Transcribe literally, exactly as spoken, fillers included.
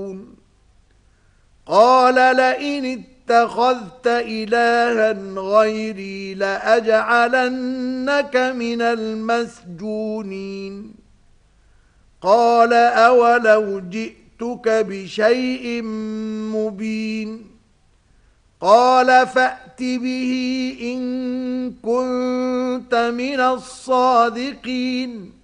قال لئن اتخذت إلها غيري لأجعلنك من المسجونين قال أولو جئتك بشيء مبين قال فأت به إن كنت من الصادقين